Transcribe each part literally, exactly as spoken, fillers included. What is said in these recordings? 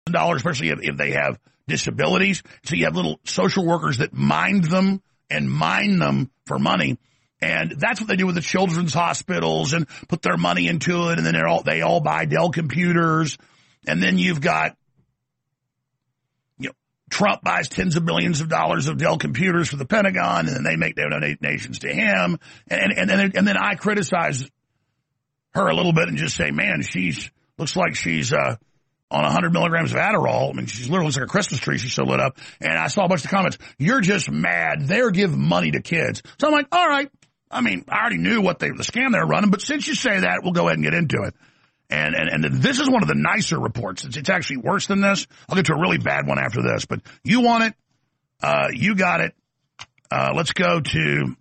dollars, especially if, if they have disabilities. So you have little social workers that mind them and mine them for money. And that's what they do with the children's hospitals and put their money into it. And then they're all, they all buy Dell computers. And then you've got, you know, Trump buys tens of billions of dollars of Dell computers for the Pentagon, and then they make their donations to him. And, and, and, then, and then I criticize her a little bit and just say, man, she's, looks like she's, uh, on one hundred milligrams of Adderall. I mean, she literally looks like a Christmas tree. She's so lit up. And I saw a bunch of comments. You're just mad. They're giving money to kids. So I'm like, all right. I mean, I already knew what they, the scam they were running, but since you say that, we'll go ahead and get into it. And, and, and this is one of the nicer reports. It's, it's actually worse than this. I'll get to a really bad one after this, but you want it. Uh, you got it. Uh, let's go to,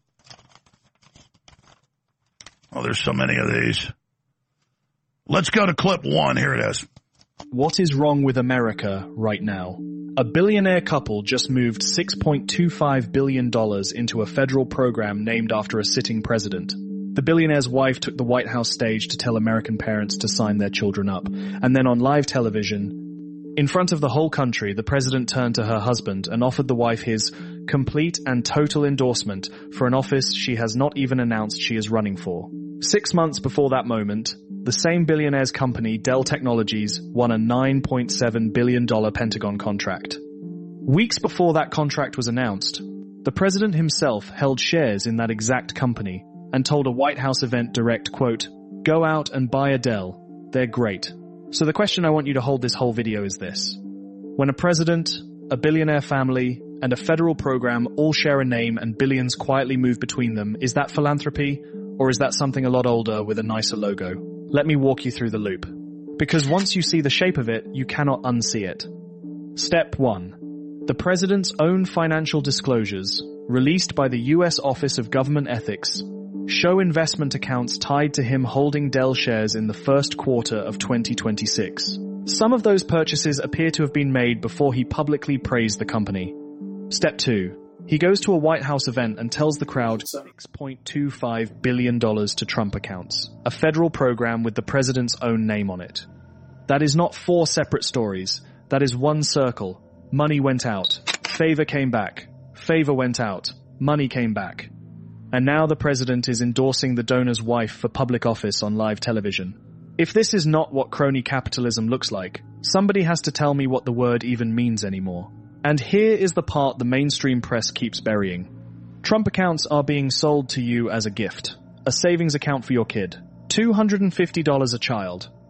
oh, there's so many of these. Let's go to clip one. Here it is. What is wrong with America right now? A billionaire couple just moved six point two five billion dollars into a federal program named after a sitting president. The billionaire's wife took the White House stage to tell American parents to sign their children up. And then on live television, in front of the whole country, the president turned to her husband and offered the wife his complete and total endorsement for an office she has not even announced she is running for. Six months before that moment, the same billionaire's company, Dell Technologies, won a nine point seven billion dollars Pentagon contract. Weeks before that contract was announced, the president himself held shares in that exact company and told a White House event direct, quote, "Go out and buy a Dell. They're great." So the question I want you to hold this whole video is this. When a president, a billionaire family, and a federal program all share a name and billions quietly move between them, is that philanthropy, or is that something a lot older with a nicer logo? Let me walk you through the loop. Because once you see the shape of it, you cannot unsee it. Step one. The president's own financial disclosures, released by the U S Office of Government Ethics, show investment accounts tied to him holding Dell shares in the first quarter of twenty twenty-six. Some of those purchases appear to have been made before he publicly praised the company. Step two. He goes to a White House event and tells the crowd six point two five billion dollars to Trump accounts, a federal program with the president's own name on it. That is not four separate stories. That is one circle. Money went out. Favor came back. Favor went out. Money came back. And now the president is endorsing the donor's wife for public office on live television. If this is not what crony capitalism looks like, somebody has to tell me what the word even means anymore. And here is the part the mainstream press keeps burying. Trump accounts are being sold to you as a gift. A savings account for your kid. two hundred fifty dollars a child.